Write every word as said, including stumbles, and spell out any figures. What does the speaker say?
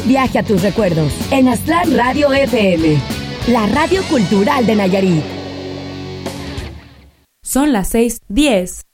viaje a tus recuerdos en Aztlán Radio F M, la radio cultural de Nayarit. Son las seis diez.